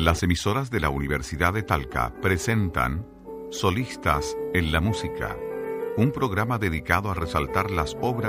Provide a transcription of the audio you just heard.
Las emisoras de la Universidad de Talca presentan Solistas en la Música, un programa dedicado a resaltar las obras